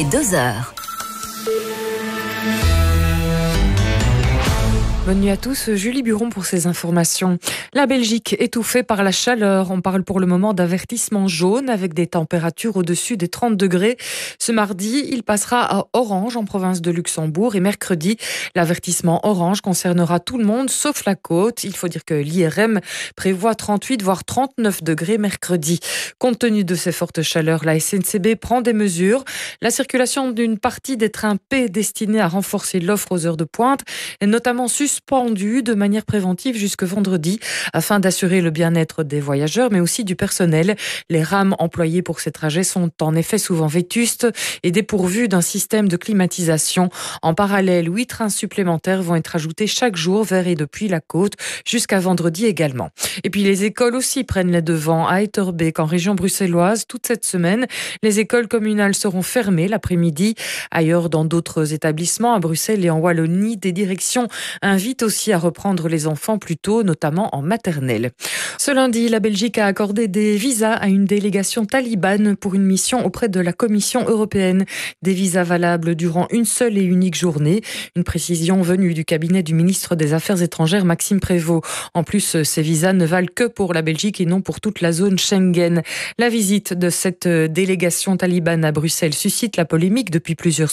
est 2h. Bonne nuit à tous, Julie Buron pour ces informations. La Belgique étouffée par la chaleur. On parle pour le moment d'avertissement jaune avec des températures au-dessus des 30 degrés. Ce mardi, il passera à orange en province de Luxembourg et mercredi, l'avertissement orange concernera tout le monde sauf la côte. Il faut dire que l'IRM prévoit 38 voire 39 degrés mercredi. Compte tenu de ces fortes chaleurs, la SNCB prend des mesures. La circulation d'une partie des trains P destinés à renforcer l'offre aux heures de pointe est notamment suspendue de manière préventive jusque vendredi afin d'assurer le bien-être des voyageurs mais aussi du personnel. Les rames employées pour ces trajets sont en effet souvent vétustes et dépourvues d'un système de climatisation. En parallèle, 8 trains supplémentaires vont être ajoutés chaque jour vers et depuis la côte jusqu'à vendredi également. Et puis les écoles aussi prennent les devants. À Etterbeek, en région bruxelloise, toute cette semaine, les écoles communales seront fermées l'après-midi. Ailleurs, dans d'autres établissements, à Bruxelles et en Wallonie, des directions invitent aussi à reprendre les enfants plus tôt, notamment en maternelle. Ce lundi, la Belgique a accordé des visas à une délégation talibane pour une mission auprès de la Commission européenne. Des visas valables durant une seule et unique journée. Une précision venue du cabinet du ministre des Affaires étrangères, Maxime Prévost. En plus, ces visas ne valent que pour la Belgique et non pour toute la zone Schengen. La visite de cette délégation talibane à Bruxelles suscite la polémique depuis plusieurs